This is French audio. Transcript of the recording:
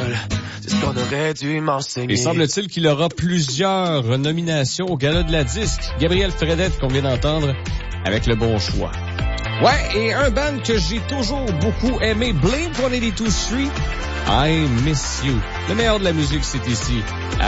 l'école. C'est ce qu'on aurait dû m'enseigner. Et semble-t-il qu'il aura plusieurs nominations au Gala de la Disque. Gabriel Fredette, qu'on vient d'entendre, avec le bon choix. Ouais, et un band que j'ai toujours beaucoup aimé, Blink-182 Street, I Miss You. Le meilleur de la musique, c'est ici,